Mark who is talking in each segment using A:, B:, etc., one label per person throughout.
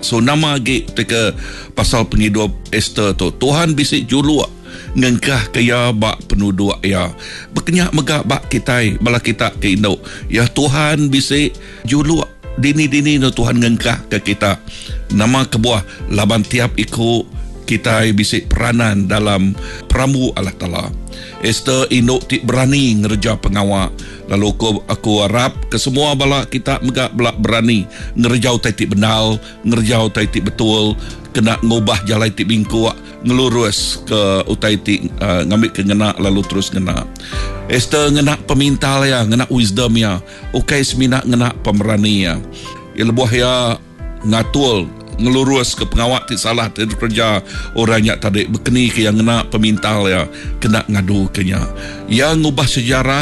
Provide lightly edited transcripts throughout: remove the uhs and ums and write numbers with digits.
A: So nama lagi teka pasal penghidup Esther tu, Tuhan bisik juluk ngengkah kaya bak penduduk ya berkenyak megak bak kita bala kita ke Indo ya Tuhan bisik juluk dini no Tuhan ngengkah ke kita nama kebuah laban tiap ikut kita bisik peranan dalam peramu Allah Ta'ala. Esther induk tik berani ngerja pengawak. Lalu aku harap ke semua bala kita megak belak berani ngerjau tai tik benal, ngerjau tai tik betul, kena ngubah jalai tik bingku, ngelurus ke utai tik ngambil ke ngena lalu terus ngena. Esther ngena pemintal ya, ngena wisdom ya. Ukai semina ngena pemerani ya. Ya lebuh ya ngatul ngelurus ke pengawak ti salah ti kerja orangnya tadi berkeni ke yang kena pemintal ya kena ngadu kenya yang ngubah sejarah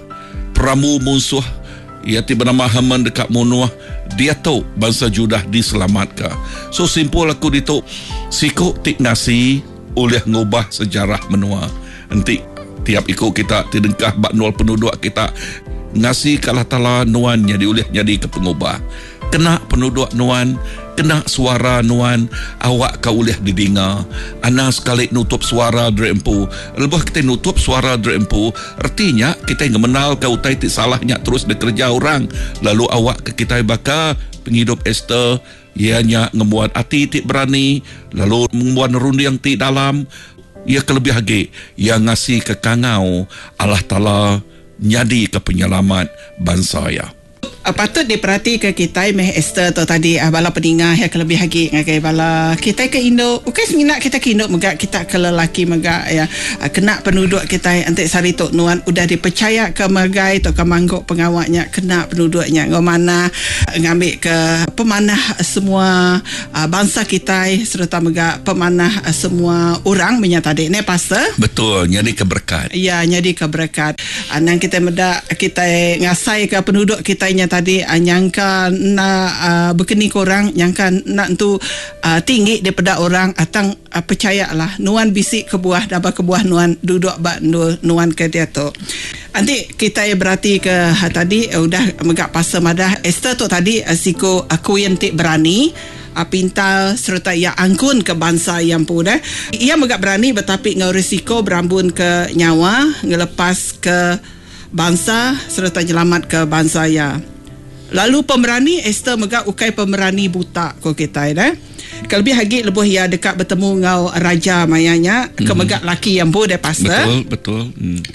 A: peramu musuh ia ti bernama Haman dekat Munuah dia tahu bangsa Judah diselamatkan so simpul aku ditu siku ti ngasi oleh ngubah sejarah menua nanti tiap ikut kita ti dengkah bak nol penduduk kita ngasi kalah tala nuan jadi oleh jadi ke pengubah kena penduduk nuan kena suara nuan awak kau boleh didengar ana sekali nutup suara drempu lepas kita nutup suara drempu artinya kita mengenal kau tai salahnya terus bekerja orang lalu awak ke kita bakal penghidup Esther ianya ngebuat hati tik berani lalu membuat rundi yang tik dalam ia kelebih lagi yang ngasih ke kangau Allah Ta'ala nyadi ke penyelamat bangsa ya.
B: Patut diperhati ke kita meh Esther tu tadi bala pendengar yang lebih lagi ngagai bala kita ke Indo okey seminat kita ke Indo megak kita ke lelaki megak ya kena penduduk kita antik sari tok nuan udah dipercaya ke megai tok ke mangguk pengawaknya kena penduduknya ngomana ngambil ke pemanah semua bangsa kita serta megak pemanah semua orang menyata tadi ne pastor
A: betul nyadi keberkat
B: ya nyadi keberkat nang kita medak kita ngasai ke penduduk kita tadi nyangka nak berkeni korang nyangka nak tu tinggi daripada orang atang percayalah nuan bisik ke buah dapat ke buah nuan duduk bak nuan ke dia tu nanti kita berarti ke tadi udah megak pasal madah Esther tu tadi siku aku yang tik berani pintal serta ia angkun ke bangsa yang pun ia megak berani tetapi ngau risiko berambun ke nyawa ngelepas ke bangsa serta nyelamat ke bangsa ya. Lalu pemerani Esther megak ukai pemerani buta ko kita Kelebih lagi lebuh ia dekat bertemu ngau raja mayanya kemegak laki yang boleh pastor.
A: Betul.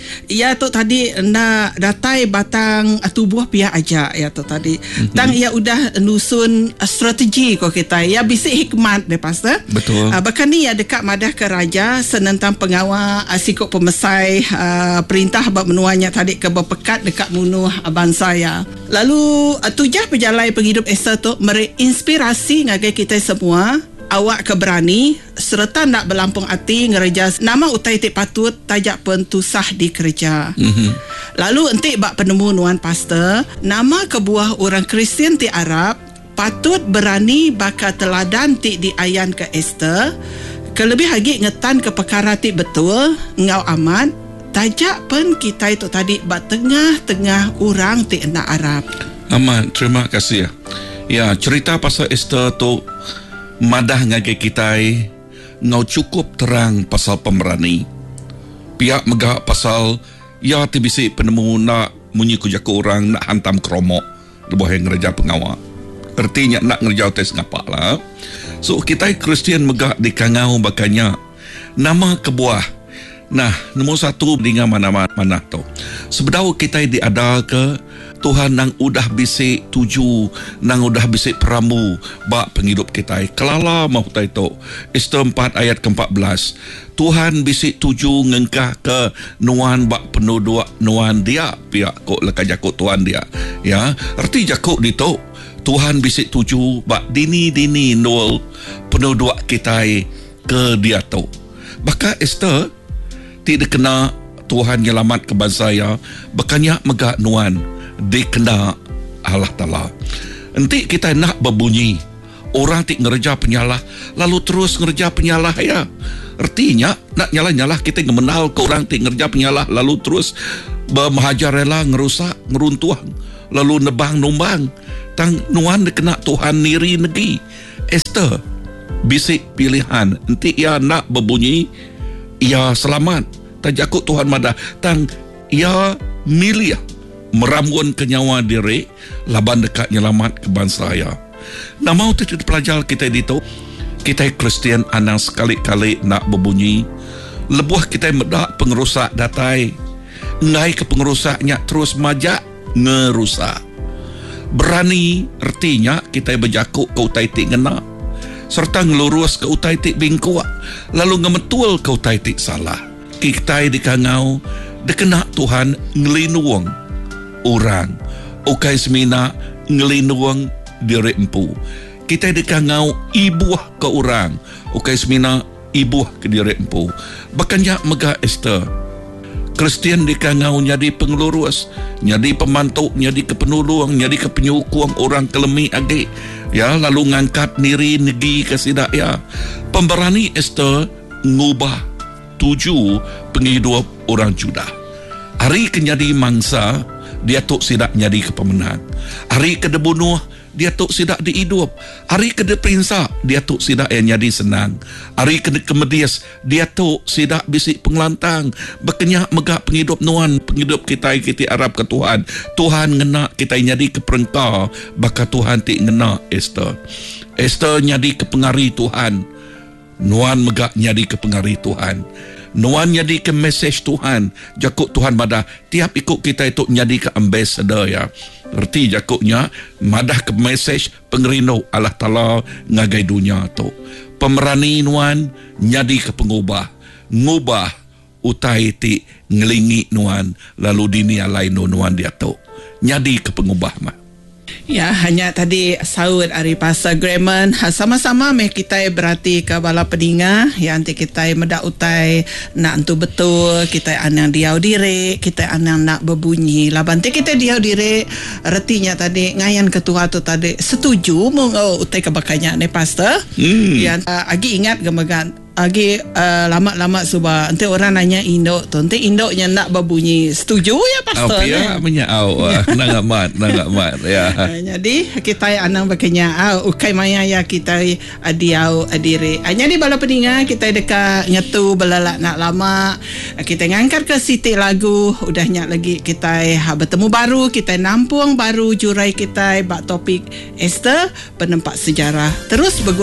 B: Ia tu tadi nak datai batang tubuh pihak aja ya tu tadi. Tang ia udah nusun strategi ko kita. Ia bisik hikmat de pastor.
A: Betul.
B: Bahkan ni ia dekat madah ke raja senentang pengawal sikok pemesai perintah bab menuanya tadi ke berpekat dekat munuh bangsa ya. Lalu tujah pejalai penghidup Esther tu merinspirasi ngagai kita semua awak keberani serta nak berlampung hati ngereja nama utai tik patut tajak pentusah di kerja. Lalu entik bak penemu nuan pastor nama kebuah orang Kristian ti Arab patut berani bakal teladan ti diayan ke Esther kelebih lagi ngetan ke perkara ti betul ngau aman tajak pen kita itu tadi bak tengah-tengah orang ti ena Arab.
A: Aman, terima kasih ya. Ya, cerita pasal Esther tu madah ngagai kita ngau cukup terang pasal pemberani. Pihak megak pasal ya tibisi penemu nak munyi kujaku orang nak hantam kromok lebuh yang ngereja pengawal. Artinya nak ngerjau tes ngapak lah. So kita Kristian megak di kangau bakanya nama kebuah. Nah, nombor satu dengan mana-mana tu. Sebedau kita diada ke Tuhan nang udah bisik tuju, nang udah bisik peramu bak penghidup kita. Kelala mahu itu. Esther 4 ayat ke-14. Tuhan bisik tuju ngengkah ke nuan bak penduduk nuan dia. Pihak kok lekat jakut tuan dia. Ya, arti jakut itu. Tuhan bisik tuju bak dini-dini nol penduduk kita ke dia tu. Bahkan Esther tidak kena Tuhan nyelamat ke bangsa ya. Bukannya megak nuan dikena Allah Ta'ala. Nanti kita nak berbunyi orang tik ngerja penyalah lalu terus ngerja penyalah ya. Artinya nak nyalah-nyalah kita mengenal ke orang tik ngerja penyalah lalu terus bermahajar rela ngerusak ngeruntuh lalu nebang numbang tang nuan dikena Tuhan niri negeri Esther bisik pilihan nanti ia nak berbunyi ia selamat tajakut Tuhan madah tang ia milih meramun ke nyawa diri laban dekat nyelamat ke bangsa ia. Nah mau tu pelajar kita dito kita Kristian anang sekali-kali nak berbunyi lebuh kita medak pengerusak datai ngai ke pengerusaknya terus majak ngerusak berani artinya kita berjakuk ke utai tik ngena serta ngelurus ke utai tik bingkuak lalu ngemetul ke utai tik salah kita dikangau dekena Tuhan ngelinuang orang ukai semina ngelinuang diri empu kita dikangau ibuah ke orang ukai semina ibuah ke diri empu bakannya megah Esther Kristian dikangau nyadi pengelurus, nyadi pemantuk, nyadi kepenuluang, nyadi kepenyukuang orang kelemi agi. Ya, lalu ngangkat diri negi ke sidak ya. Pemberani Esther ngubah 7 penghidup orang Judah. Hari kenyadi mangsa, dia tok sidak nyadi ke pemenang. Hari kedebunuh, dia tok sidak dihidup. Hari kedeprinsa, dia tok sidak yang nyadi senang. Hari kemedias, dia tok sidak bisik pengelantang. Berkenyak megak penghidup nuan, penghidup kita Arab ke Tuhan. Tuhan ngena kita nyadi ke perengkau, baka Tuhan tik ngena Esther. Esther nyadi ke pengari Tuhan. Nuan megak nyadi ke pengari Tuhan. Nuan nyadi ke mesej Tuhan. Jakuk Tuhan madah tiap ikut kita itu nyadi ke ambassador ya. Erti jakuknya madah ke mesej pengerino Allah Ta'ala ngagai dunia tu. Pemerani nuan nyadi ke pengubah. Ngubah utai ti ngelingi nuan lalu dunia lain nuan dia tu. Nyadi ke pengubah mah.
B: Ya, hanya tadi saud dari Pastor Grayman. Sama-sama meh kita berarti ke bala peninga yang nanti kita medak utai nak entu betul kita anang diau diri, kita anang nak berbunyi. Laban kita diau diri retinya tadi ngayan ketua tu tadi setuju mau utai kebakanya ni Pastor. Yang agi ingat gemegan agi lama-lama subah nanti orang nanya indok tu nanti indoknya nak berbunyi setuju ya Pastor
A: ya menyau nangak mat ya.
B: Jadi kita anang bakanya ukai maya ya kita adiau adire jadi bala peninga kita dekat ngetu belalak nak lama kita ngangkat ke siti lagu udahnya lagi kita bertemu baru kita nampung baru jurai kita bak topik Esther penempat sejarah terus